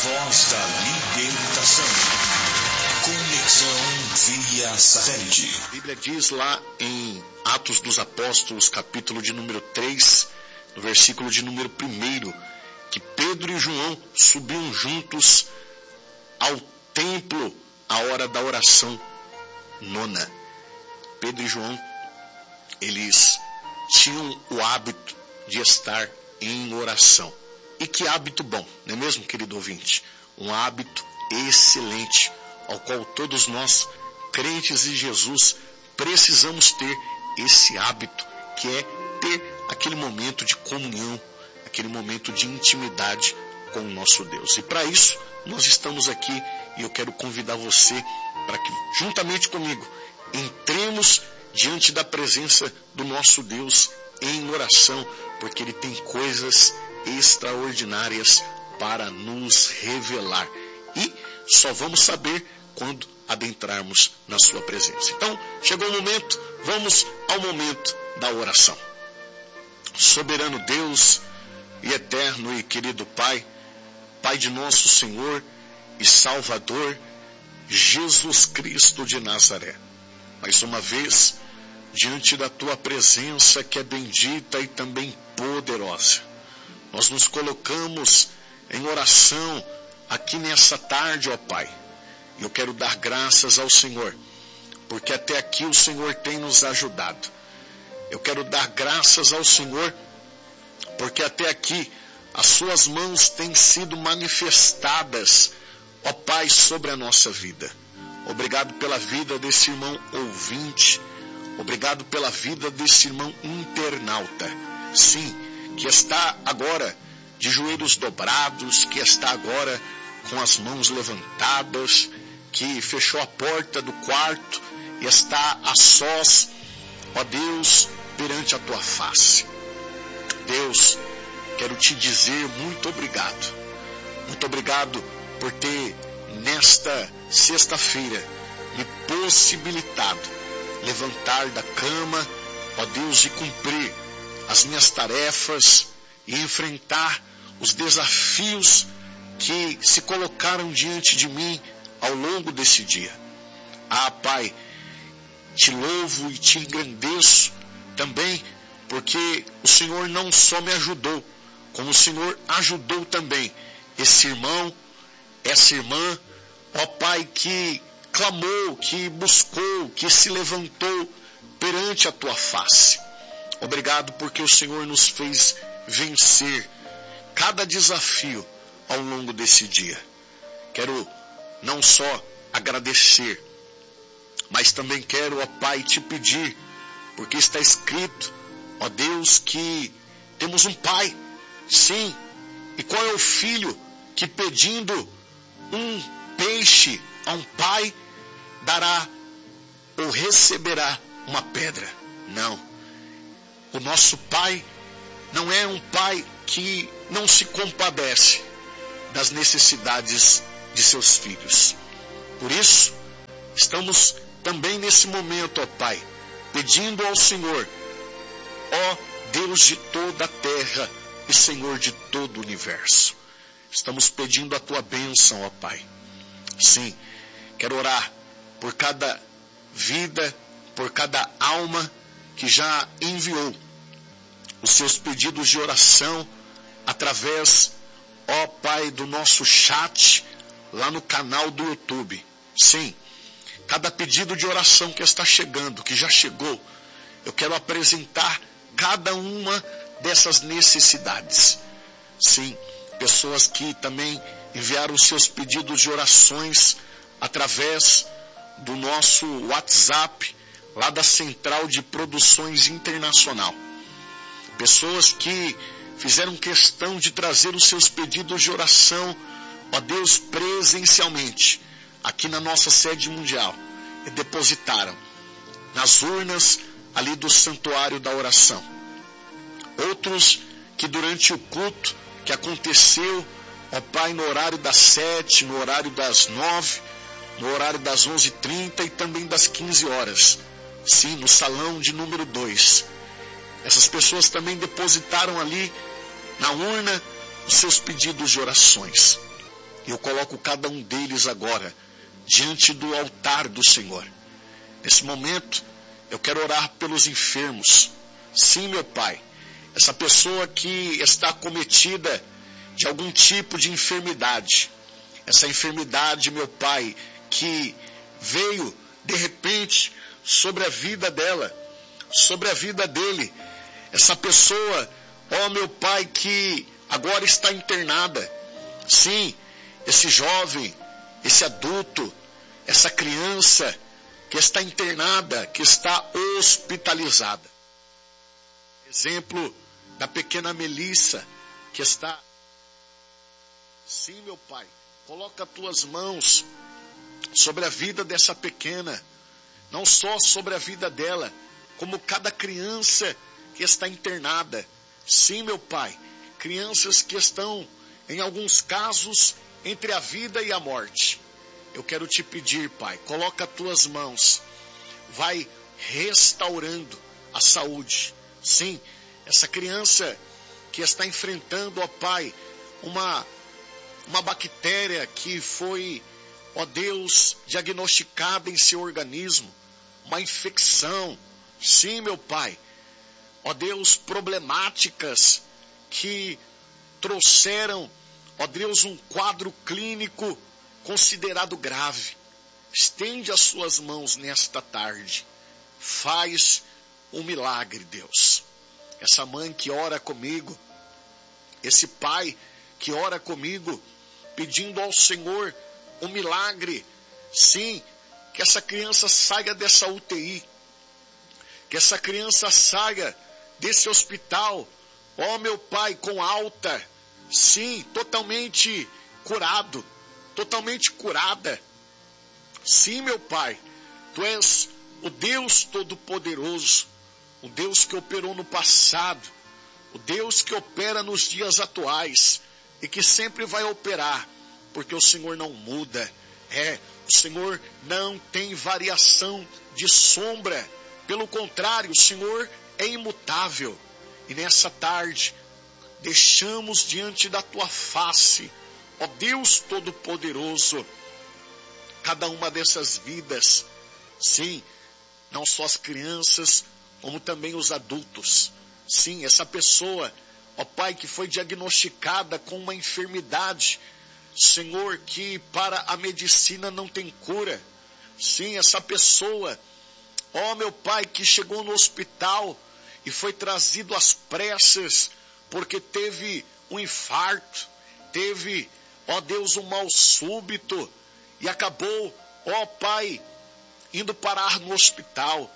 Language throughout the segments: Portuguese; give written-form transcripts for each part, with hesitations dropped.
Voz da Libertação. Conexão via satélite. A Bíblia diz lá em Atos dos Apóstolos, capítulo de número 3, no versículo de número 1, que Pedro e João subiam juntos ao templo à hora da oração nona. Pedro e João, eles tinham o hábito de estar em oração. E que hábito bom, não é mesmo, querido ouvinte? Um hábito excelente, ao qual todos nós, crentes em Jesus, precisamos ter esse hábito, que é ter aquele momento de comunhão, aquele momento de intimidade com o nosso Deus. E para isso, nós estamos aqui e eu quero convidar você para que, juntamente comigo, entremos diante da presença do nosso Deus em oração, porque Ele tem coisas extraordinárias para nos revelar. E só vamos saber quando adentrarmos na sua presença. Então, chegou o momento, vamos ao momento da oração. Soberano Deus e eterno e querido Pai, Pai de nosso Senhor e Salvador, Jesus Cristo de Nazaré. Mais uma vez, diante da Tua presença que é bendita e também poderosa, nós nos colocamos em oração aqui nessa tarde, ó Pai. E eu quero dar graças ao Senhor, porque até aqui o Senhor tem nos ajudado. Eu quero dar graças ao Senhor, porque até aqui as Suas mãos têm sido manifestadas, ó Pai, sobre a nossa vida. Obrigado pela vida desse irmão ouvinte. Obrigado pela vida desse irmão internauta. Sim, que está agora de joelhos dobrados, que está agora com as mãos levantadas, que fechou a porta do quarto e está a sós, ó Deus, perante a Tua face. Deus, quero Te dizer muito obrigado. Muito obrigado por ter, nesta sexta-feira, me possibilitado levantar da cama, ó Deus, e cumprir as minhas tarefas e enfrentar os desafios que se colocaram diante de mim ao longo desse dia. Ah, Pai, Te louvo e Te engrandeço também, porque o Senhor não só me ajudou, como o Senhor ajudou também esse irmão, essa irmã, ó Pai, que clamou, que buscou, que se levantou perante a Tua face. Obrigado porque o Senhor nos fez vencer cada desafio ao longo desse dia. Quero não só agradecer, mas também quero, ó Pai, Te pedir, porque está escrito, ó Deus, que temos um Pai, sim, e qual é o filho que pedindo um peixe a um pai dará ou receberá uma pedra? Não. O nosso Pai não é um Pai que não se compadece das necessidades de seus filhos. Por isso, estamos também nesse momento, ó Pai, pedindo ao Senhor, ó Deus de toda a terra e Senhor de todo o universo. Estamos pedindo a Tua bênção, ó Pai. Sim, quero orar por cada vida, por cada alma que já enviou os seus pedidos de oração através, ó Pai, do nosso chat lá no canal do YouTube. Sim, cada pedido de oração que está chegando, que já chegou, eu quero apresentar cada uma dessas necessidades. Sim, pessoas que também enviaram os seus pedidos de orações através do nosso WhatsApp, lá da Central de Produções Internacional. Pessoas que fizeram questão de trazer os seus pedidos de oração, ó Deus, presencialmente, aqui na nossa sede mundial, e depositaram nas urnas ali do Santuário da Oração. Outros que durante o culto que aconteceu, ó Pai, no horário das 7, no horário das 9, no horário das 11h30 e também das 15 horas, sim, no salão de número 2. Essas pessoas também depositaram ali na urna os seus pedidos de orações. Eu coloco cada um deles agora diante do altar do Senhor. Nesse momento, eu quero orar pelos enfermos. Sim, meu Pai, essa pessoa que está acometida de algum tipo de enfermidade. Essa enfermidade, meu Pai, que veio de repente sobre a vida dela, sobre a vida dele. Essa pessoa, ó meu Pai, que agora está internada. Sim, esse jovem, esse adulto, essa criança que está internada, que está hospitalizada. Exemplo da pequena Melissa, que está... Sim, meu Pai, coloca as tuas mãos sobre a vida dessa pequena, não só sobre a vida dela, como cada criança que está internada. Sim, meu Pai, crianças que estão, em alguns casos, entre a vida e a morte. Eu quero te pedir, Pai, coloca as tuas mãos, vai restaurando a saúde. Sim, essa criança que está enfrentando, ó Pai, uma bactéria que foi, ó Deus, diagnosticada em seu organismo, uma infecção. Sim, meu Pai, ó Deus, problemáticas que trouxeram, ó Deus, um quadro clínico considerado grave. Estende as suas mãos nesta tarde. Faz um milagre, Deus. Essa mãe que ora comigo, esse pai que ora comigo, pedindo ao Senhor um milagre. Sim, que essa criança saia dessa UTI, que essa criança saia desse hospital, ó meu Pai, com alta, sim, totalmente curado, totalmente curada. Sim, meu Pai, Tu és o Deus Todo-Poderoso, o Deus que operou no passado, o Deus que opera nos dias atuais e que sempre vai operar, porque o Senhor não muda. O Senhor não tem variação de sombra. Pelo contrário, o Senhor é imutável. E nessa tarde, deixamos diante da Tua face, ó Deus Todo-Poderoso, cada uma dessas vidas. Sim, não só as crianças, como também os adultos. Sim, essa pessoa, ó Pai, que foi diagnosticada com uma enfermidade, Senhor, que para a medicina não tem cura. Sim, essa pessoa, ó meu Pai, que chegou no hospital e foi trazido às pressas, porque teve um infarto, teve, ó Deus, um mal súbito, e acabou, ó Pai, indo parar no hospital.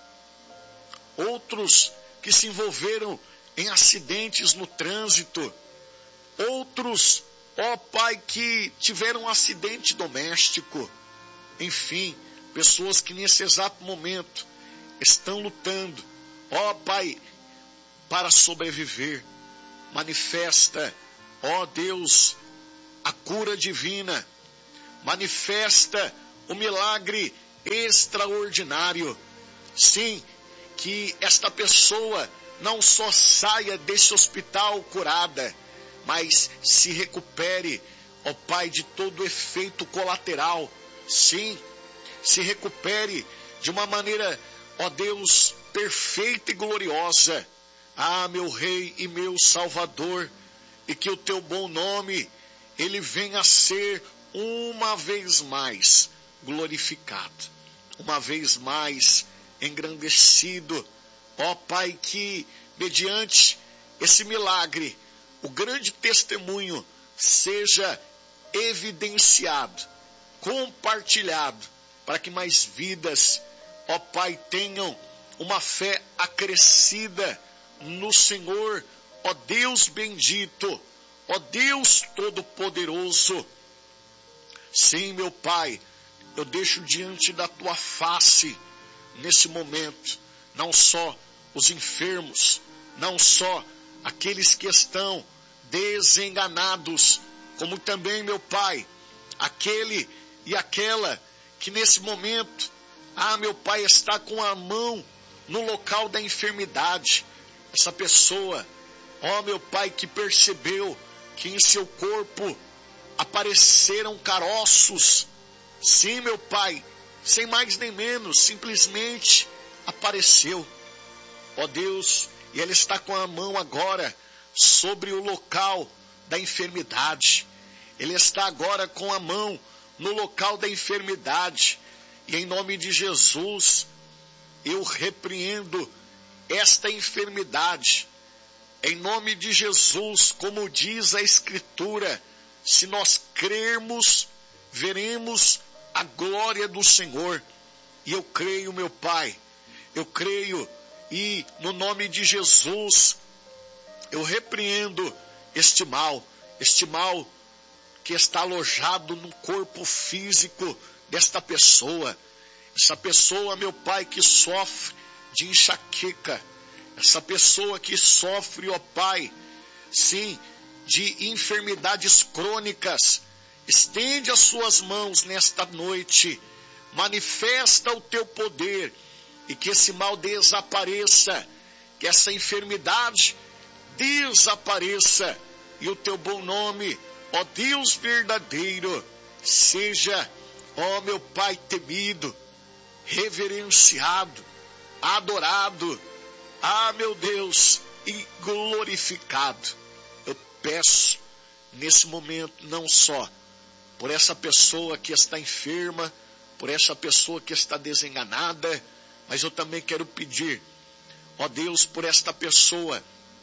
Outros que se envolveram em acidentes no trânsito. Outros, ó Pai, que tiveram um acidente doméstico. Enfim, pessoas que nesse exato momento estão lutando, ó Pai, para sobreviver. Manifesta, ó Deus, a cura divina. Manifesta o milagre extraordinário. Sim, que esta pessoa não só saia desse hospital curada, mas se recupere, ó Pai, de todo efeito colateral. Sim, se recupere de uma maneira, ó Deus, perfeita e gloriosa. Ah, meu Rei e meu Salvador, e que o Teu bom nome, ele venha a ser uma vez mais glorificado, uma vez mais engrandecido. Ó Pai, que mediante esse milagre, o grande testemunho seja evidenciado, compartilhado, para que mais vidas, ó Pai, tenham uma fé acrescida no Senhor, ó Deus bendito, ó Deus Todo-Poderoso. Sim, meu Pai, eu deixo diante da Tua face, nesse momento, não só os enfermos, não só aqueles que estão desenganados, como também, meu Pai, aquele e aquela que nesse momento, meu Pai, está com a mão no local da enfermidade. Essa pessoa, ó meu Pai, que percebeu que em seu corpo apareceram caroços. Sim, meu Pai, sem mais nem menos, simplesmente apareceu. Ó Deus, e Ele está com a mão agora sobre o local da enfermidade. Ele está agora com a mão no local da enfermidade. E em nome de Jesus, eu repreendo esta enfermidade. Em nome de Jesus, como diz a Escritura, se nós crermos, veremos a glória do Senhor. E eu creio, meu Pai, eu creio, e no nome de Jesus, eu repreendo este mal que está alojado no corpo físico desta pessoa. Essa pessoa, meu Pai, que sofre de enxaqueca, essa pessoa que sofre, ó Pai, sim, de enfermidades crônicas, estende as suas mãos nesta noite, manifesta o teu poder e que esse mal desapareça, que essa enfermidade desapareça e o teu bom nome, ó Deus verdadeiro, seja, ó meu Pai temido, reverenciado, adorado, meu Deus, e glorificado. Eu peço nesse momento não só por essa pessoa que está enferma, por essa pessoa que está desenganada, mas eu também quero pedir, ó Deus, por esta pessoa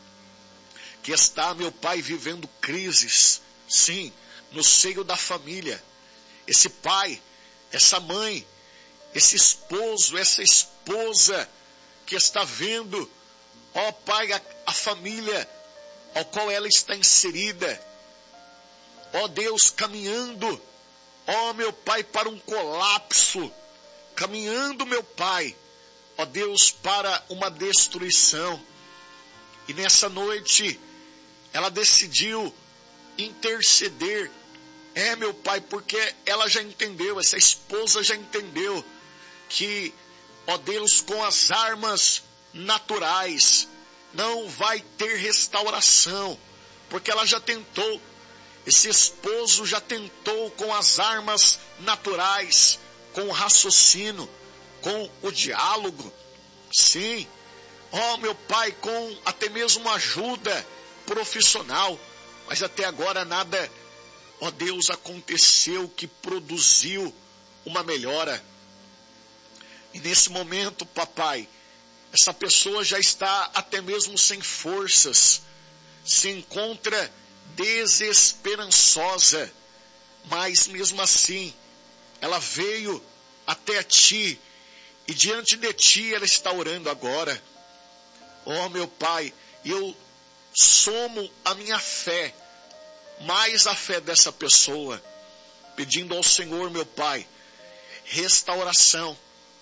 que está, meu Pai, vivendo crises, sim, no seio da família. Esse pai, essa mãe, esse esposo, essa esposa que está vendo, ó Pai, a família ao qual ela está inserida, ó Deus, caminhando, ó meu Pai, para um colapso, caminhando, meu Pai, ó Deus, para uma destruição. E nessa noite, ela decidiu interceder, meu Pai, porque ela já entendeu, essa esposa já entendeu, que, ó Deus, com as armas naturais, não vai ter restauração, porque ela já tentou, esse esposo já tentou com as armas naturais, com o raciocínio, com o diálogo, sim, ó meu Pai, com até mesmo ajuda profissional, mas até agora nada, ó Deus, aconteceu que produziu uma melhora. E nesse momento, papai, essa pessoa já está até mesmo sem forças, se encontra desesperançosa, mas mesmo assim, ela veio até ti, e diante de ti ela está orando agora. Ó meu Pai, eu somo a minha fé, mais a fé dessa pessoa, pedindo ao Senhor, meu Pai, restauração.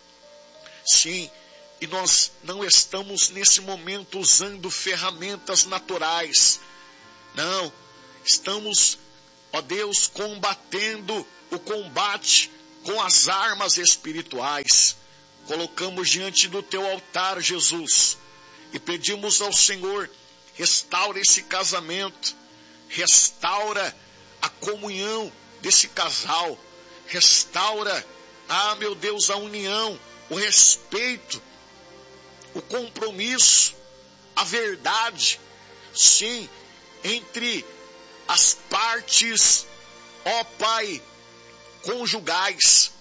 Sim, e nós não estamos nesse momento usando ferramentas naturais. Não, estamos, ó Deus, combatendo o combate com as armas espirituais. Colocamos diante do teu altar, Jesus, e pedimos ao Senhor, restaura esse casamento, restaura a comunhão desse casal, restaura, meu Deus, a união, o respeito, o compromisso, a verdade, sim, entre as partes, ó Pai, conjugais.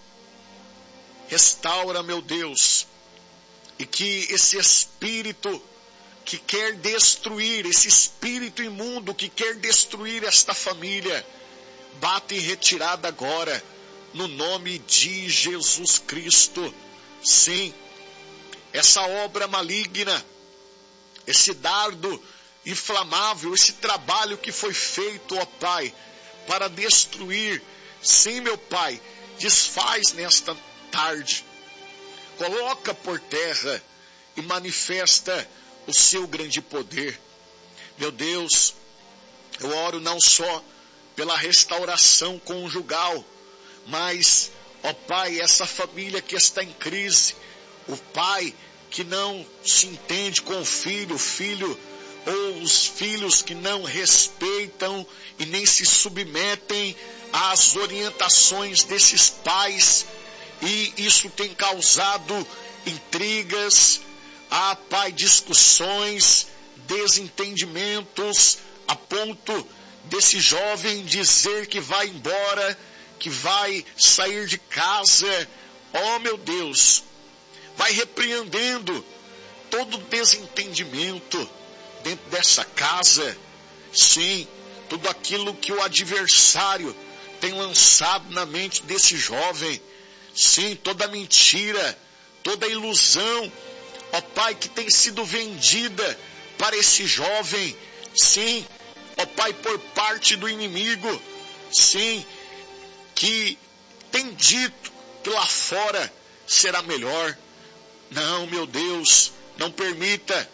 Restaura, meu Deus, e que esse espírito que quer destruir, esse espírito imundo que quer destruir esta família, bata em retirada agora, no nome de Jesus Cristo. Sim, essa obra maligna, esse dardo inflamável, esse trabalho que foi feito, ó Pai, para destruir, sim, meu Pai, desfaz nesta tarde, coloca por terra e manifesta o seu grande poder. Meu Deus, eu oro não só pela restauração conjugal, mas, ó Pai, essa família que está em crise, o pai que não se entende com o filho, ou os filhos que não respeitam e nem se submetem às orientações desses pais, e isso tem causado intrigas, Pai, discussões, desentendimentos, a ponto desse jovem dizer que vai embora, que vai sair de casa. Oh, meu Deus, vai repreendendo todo desentendimento dentro dessa casa. Sim, tudo aquilo que o adversário tem lançado na mente desse jovem. Sim, toda mentira, toda ilusão, ó Pai, que tem sido vendida para esse jovem. Sim, ó Pai, por parte do inimigo. Sim, que tem dito que lá fora será melhor. Não, meu Deus, não permita,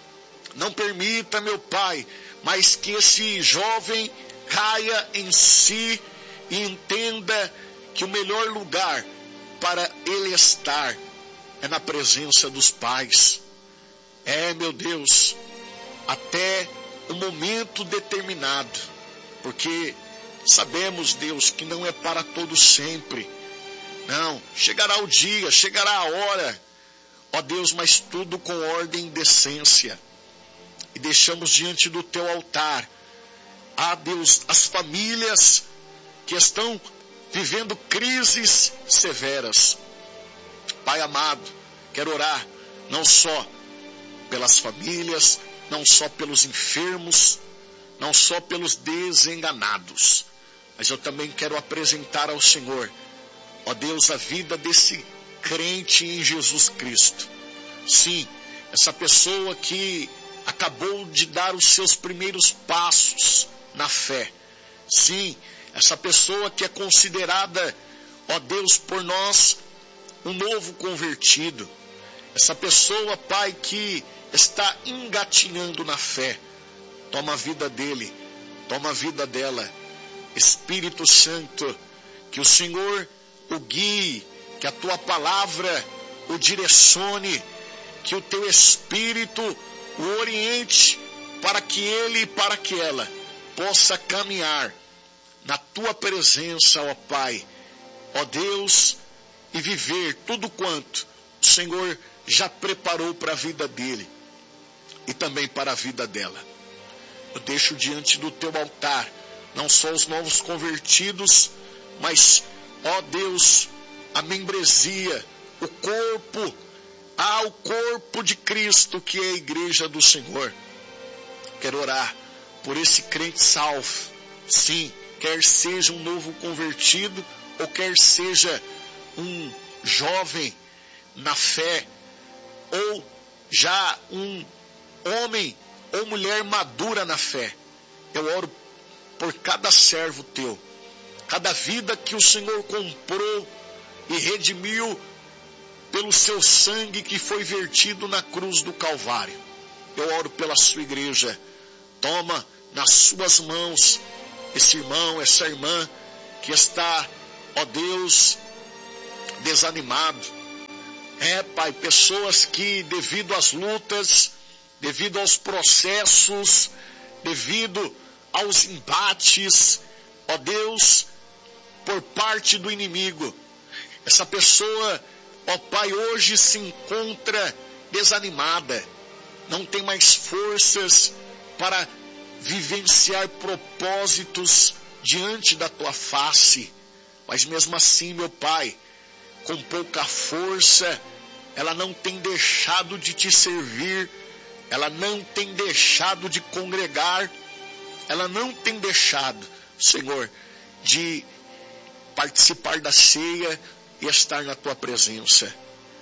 meu Pai, mas que esse jovem caia em si e entenda que o melhor lugar para ele estar é na presença dos pais. Meu Deus, até um momento determinado, porque sabemos, Deus, que não é para todo sempre. Não, chegará o dia, chegará a hora, ó Deus, mas tudo com ordem e decência. E deixamos diante do teu altar, Deus, as famílias que estão vivendo crises severas. Pai amado, quero orar não só pelas famílias, não só pelos enfermos, não só pelos desenganados, mas eu também quero apresentar ao Senhor, ó Deus, a vida desse crente em Jesus Cristo. Sim, essa pessoa que acabou de dar os seus primeiros passos na fé. Sim, essa pessoa que é considerada, ó Deus, por nós, um novo convertido. Essa pessoa, Pai, que está engatinhando na fé. Toma a vida dele, toma a vida dela. Espírito Santo, que o Senhor o guie, que a tua palavra o direcione, que o teu Espírito o oriente para que ele e para que ela possa caminhar na tua presença, ó Pai, ó Deus, e viver tudo quanto o Senhor já preparou para a vida dele e também para a vida dela. Eu deixo diante do teu altar não só os novos convertidos, mas, ó Deus, a membresia, o corpo, o corpo de Cristo, que é a igreja do Senhor. Quero orar por esse crente salvo. Sim, quer seja um novo convertido, ou quer seja um jovem na fé, ou já um homem ou mulher madura na fé. Eu oro por cada servo teu, cada vida que o Senhor comprou e redimiu pelo seu sangue que foi vertido na cruz do Calvário. Eu oro pela sua igreja. Toma nas suas mãos esse irmão, essa irmã que está, ó Deus, desanimado. Pai, pessoas que devido às lutas, devido aos processos, devido aos embates, ó Deus, por parte do inimigo, essa pessoa, ó Pai, hoje se encontra desanimada, não tem mais forças para vivenciar propósitos diante da tua face, mas mesmo assim, meu Pai, com pouca força, ela não tem deixado de te servir, ela não tem deixado de congregar, ela não tem deixado, Senhor, de participar da ceia e estar na tua presença.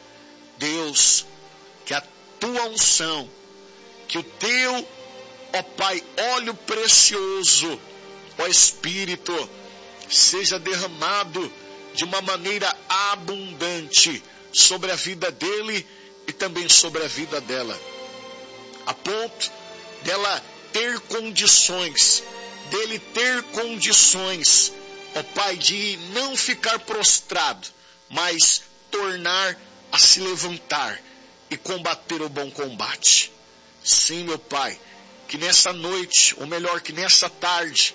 Deus, que a tua unção, que o teu, ó Pai, óleo precioso, ó Espírito, seja derramado de uma maneira abundante sobre a vida dele e também sobre a vida dela, a ponto dela ter condições, dele ter condições, ó Pai, de não ficar prostrado, mas tornar a se levantar e combater o bom combate. Sim, meu Pai, que nessa noite, ou melhor, que nessa tarde,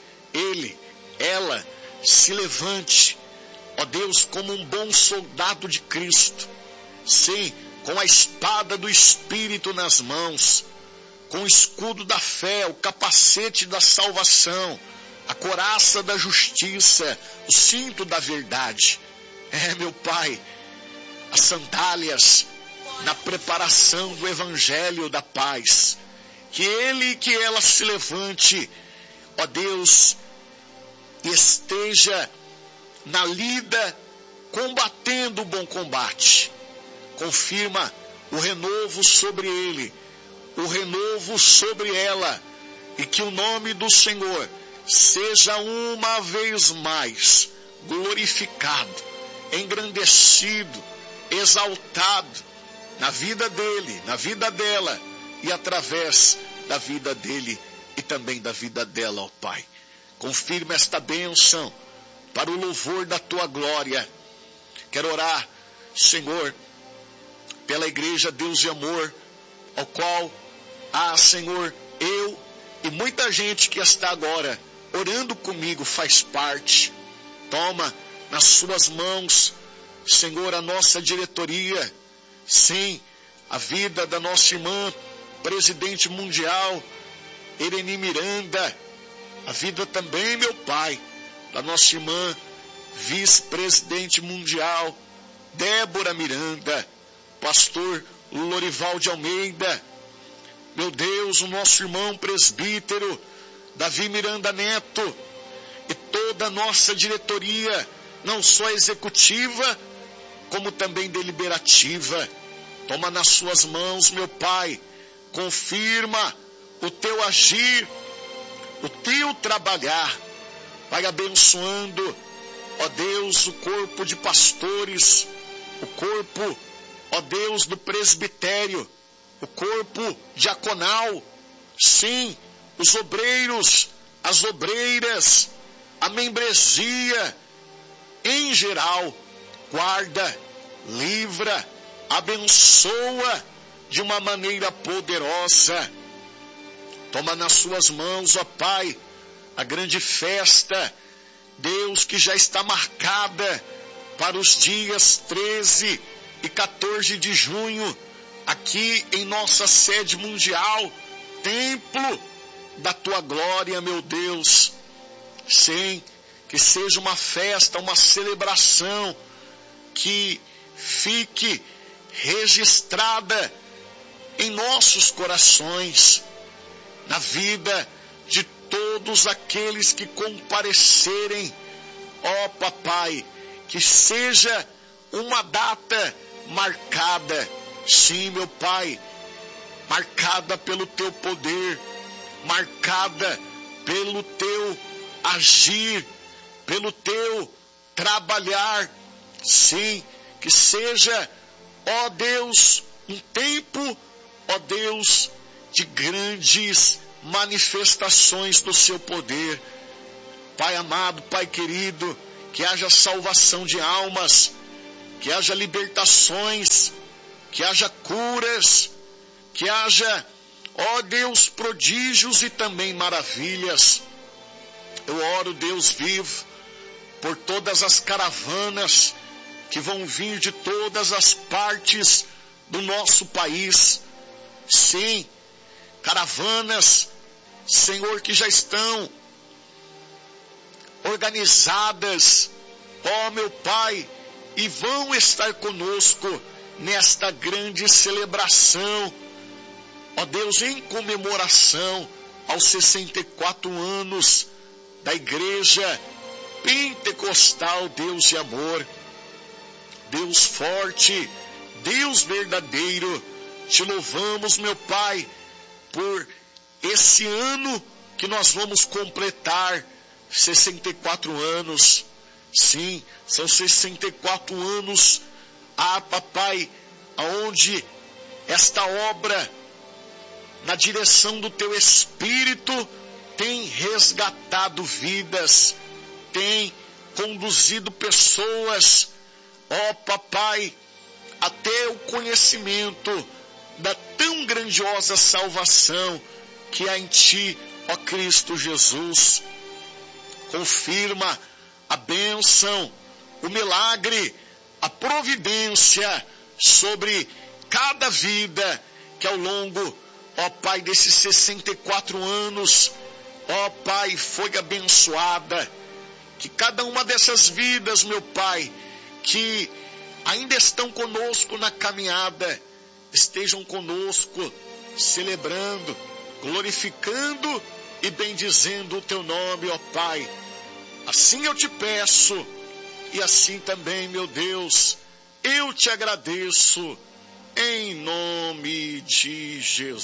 ela se levante, ó Deus, como um bom soldado de Cristo, sim, com a espada do Espírito nas mãos, com o escudo da fé, o capacete da salvação, a couraça da justiça, o cinto da verdade. Meu Pai, as sandálias na preparação do evangelho da paz. Que ele e que ela se levante, ó Deus, e esteja na lida combatendo o bom combate. Confirma o renovo sobre ele, o renovo sobre ela, e que o nome do Senhor seja uma vez mais glorificado, engrandecido, exaltado na vida dele, na vida dela e através da vida dele e também da vida dela, ó Pai. Confirma esta bênção para o louvor da tua glória. Quero orar, Senhor, pela igreja Deus e Amor, ao qual, Senhor, eu e muita gente que está agora orando comigo faz parte. Toma nas suas mãos, Senhor, a nossa diretoria, sim, a vida da nossa irmã, presidente mundial, Ereni Miranda, a vida também, meu Pai, da nossa irmã, vice-presidente mundial, Débora Miranda, pastor Lorival de Almeida, meu Deus, o nosso irmão presbítero, Davi Miranda Neto, e toda a nossa diretoria, não só executiva, como também deliberativa. Toma nas suas mãos, meu Pai, confirma o teu agir, o teu trabalhar, Pai, abençoando, ó Deus, o corpo de pastores, o corpo, ó Deus, do presbitério, o corpo diaconal, sim, os obreiros, as obreiras, a membresia, em geral, guarda, livra, abençoa de uma maneira poderosa. Toma nas suas mãos, ó Pai, a grande festa, Deus, que já está marcada para os dias 13 e 14 de junho, aqui em nossa sede mundial, templo da tua glória, meu Deus. Sim, que seja uma festa, uma celebração que fique registrada em nossos corações, na vida de todos aqueles que comparecerem. Ó Papai, que seja uma data marcada, sim, meu Pai, marcada pelo teu poder, marcada pelo teu agir, pelo teu trabalhar, sim, que seja, ó Deus, um tempo, ó Deus, de grandes manifestações do seu poder. Pai amado, Pai querido, que haja salvação de almas, que haja libertações, que haja curas, que haja, ó Deus, prodígios e também maravilhas. Eu oro, Deus vivo, por todas as caravanas que vão vir de todas as partes do nosso país. Sim, caravanas, Senhor, que já estão organizadas, ó meu Pai, e vão estar conosco nesta grande celebração, ó Deus, em comemoração aos 64 anos da Igreja Pentecostal Deus de Amor. Deus forte, Deus verdadeiro, te louvamos, meu Pai, por esse ano que nós vamos completar 64 anos. Sim, são 64 anos, Papai, aonde esta obra, na direção do teu Espírito, tem resgatado vidas, tem conduzido pessoas, ó Papai, até o conhecimento da tão grandiosa salvação que há em ti, ó Cristo Jesus. Confirma a bênção, o milagre, a providência sobre cada vida que ao longo, ó Pai, desses 64 anos, ó Pai, foi abençoada. Que cada uma dessas vidas, meu Pai, que ainda estão conosco na caminhada, estejam conosco, celebrando, glorificando e bendizendo o Teu nome, ó Pai. Assim eu te peço, e assim também, meu Deus, eu te agradeço, em nome de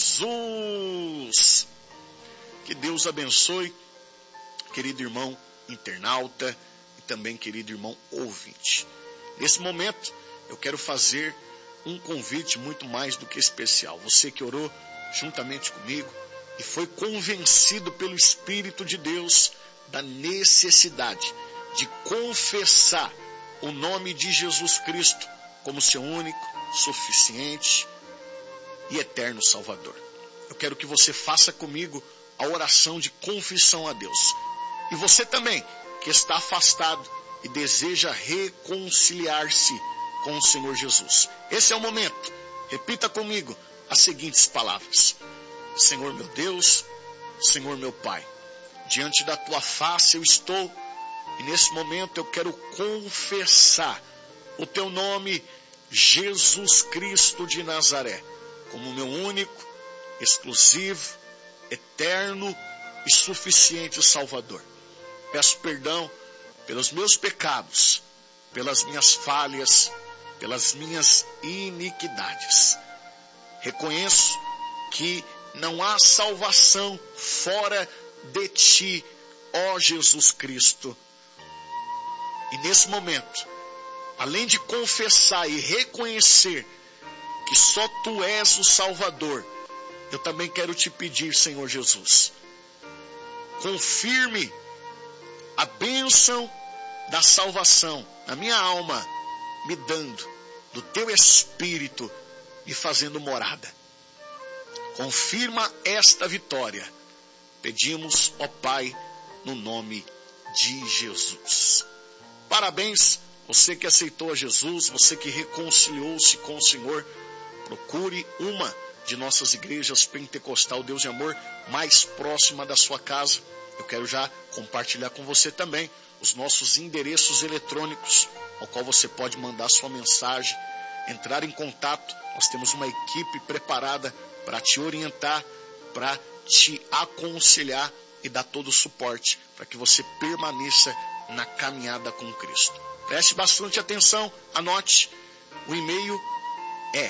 Jesus. Que Deus abençoe, querido irmão internauta e também querido irmão ouvinte. Nesse momento, eu quero fazer um convite muito mais do que especial. Você que orou juntamente comigo e foi convencido pelo Espírito de Deus da necessidade de confessar o nome de Jesus Cristo como seu único, suficiente e eterno Salvador. Eu quero que você faça comigo a oração de confissão a Deus. E você também, que está afastado e deseja reconciliar-se com o Senhor Jesus. Esse é o momento. Repita comigo as seguintes palavras: Senhor meu Deus, Senhor meu Pai, diante da tua face eu estou, e nesse momento eu quero confessar o teu nome, Jesus Cristo de Nazaré, como meu único, exclusivo, eterno e suficiente Salvador. Peço perdão pelos meus pecados, pelas minhas falhas, pelas minhas iniquidades. Reconheço que não há salvação fora de ti, ó Jesus Cristo. E nesse momento, além de confessar e reconhecer que só tu és o Salvador, eu também quero te pedir, Senhor Jesus, confirme a bênção da salvação na minha alma, me dando do teu Espírito, me fazendo morada. Confirma esta vitória. Pedimos, ó Pai, no nome de Jesus. Parabéns, você que aceitou a Jesus, você que reconciliou-se com o Senhor. Procure uma de nossas igrejas pentecostal Deus e Amor mais próxima da sua casa. Eu quero já compartilhar com você também os nossos endereços eletrônicos, ao qual você pode mandar sua mensagem, entrar em contato. Nós temos uma equipe preparada para te orientar, para te aconselhar e dar todo o suporte para que você permaneça na caminhada com Cristo. Preste bastante atenção, anote. O e-mail é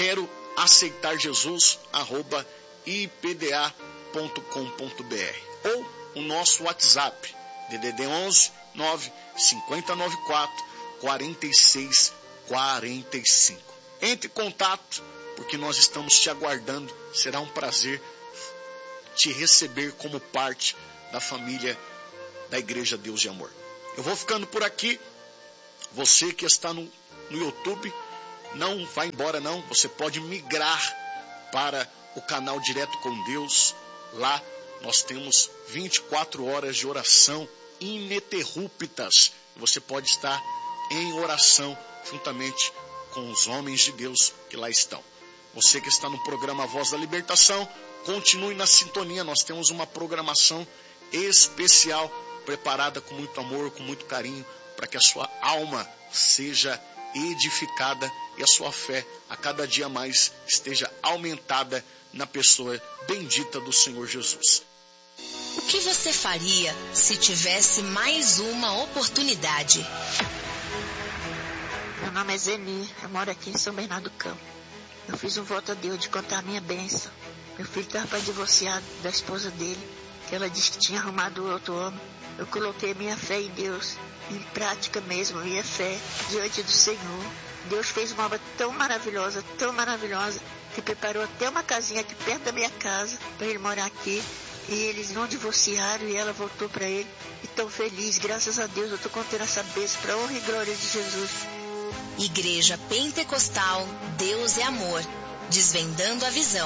queroaceitarjesus@ipda.com.br ou o nosso WhatsApp, DDD 11 9 5094 46 45. Entre em contato, porque nós estamos te aguardando. Será um prazer te receber como parte da família da Igreja Deus de Amor. Eu vou ficando por aqui. Você que está no YouTube, não vai embora não. Você pode migrar para o canal Direto com Deus. Lá nós temos 24 horas de oração ininterruptas. Você pode estar em oração juntamente com os homens de Deus que lá estão. Você que está no programa Voz da Libertação, continue na sintonia. Nós temos uma programação especial preparada com muito amor, com muito carinho, para que a sua alma seja edificada e a sua fé a cada dia mais esteja aumentada na pessoa bendita do Senhor Jesus. O que você faria se tivesse mais uma oportunidade? Meu nome é Zeni, eu moro aqui em São Bernardo do Campo. Eu fiz um voto a Deus de contar a minha bênção. Meu filho estava para divorciar da esposa dele, que ela disse que tinha arrumado outro homem. Eu coloquei minha fé em Deus, em prática mesmo, minha fé diante do Senhor. Deus fez uma obra tão maravilhosa, que preparou até uma casinha aqui perto da minha casa, para ele morar aqui. E eles não divorciaram e ela voltou para ele. E tão feliz, graças a Deus, eu estou contando essa bênção para a honra e glória de Jesus. Igreja Pentecostal Deus é Amor, desvendando a visão.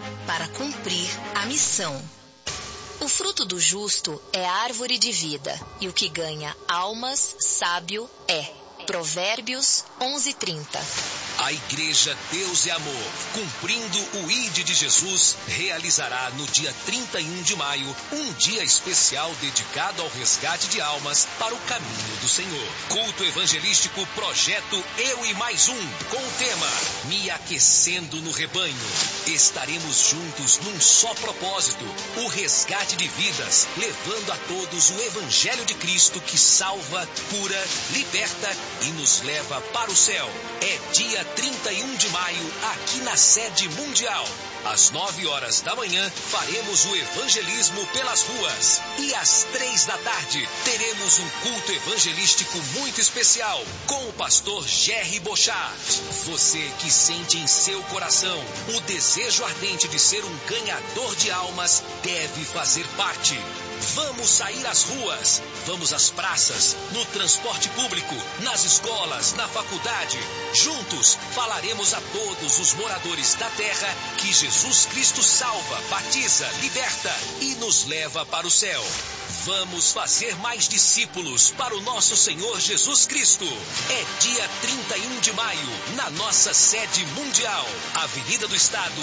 para cumprir a missão. O fruto do justo é árvore de vida, e o que ganha almas, sábio é. Provérbios 11:30. A Igreja Deus é Amor, cumprindo o ID de Jesus, realizará no dia 31 de maio um dia especial dedicado ao resgate de almas para o caminho do Senhor. Culto evangelístico Projeto Eu e Mais Um, com o tema Me Aquecendo no Rebanho. Estaremos juntos num só propósito, o resgate de vidas, levando a todos o Evangelho de Cristo que salva, cura, liberta e nos leva para o céu. É dia 31 de maio, aqui na sede mundial. Às 9 horas da manhã, faremos o evangelismo pelas ruas. E às 3 da tarde, teremos um culto evangelístico muito especial, com o pastor Jerry Bochart. Você que sente em seu coração o desejo ardente de ser um ganhador de almas, deve fazer parte. Vamos sair às ruas, vamos às praças, no transporte público, nas escolas, na faculdade. Juntos, falaremos a todos os moradores da terra que Jesus Cristo salva, batiza, liberta e nos leva para o céu. Vamos fazer mais discípulos para o nosso Senhor Jesus Cristo. É dia 31 de maio, na nossa sede mundial. Avenida do Estado,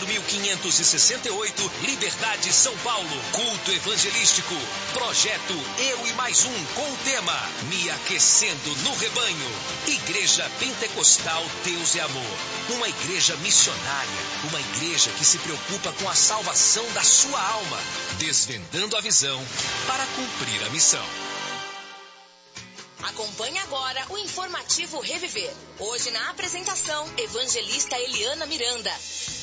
4568, Liberdade, São Paulo. Culto evangelístico. Projeto Eu e Mais Um, com o tema Me Aquecendo no Rebanho. Igreja Pentecostal Deus é Amor. Uma igreja missionária. Uma igreja que se preocupa com a salvação da sua alma. Desvendando a visão para cumprir a missão. Acompanhe agora o informativo Reviver. Hoje na apresentação, evangelista Eliana Miranda.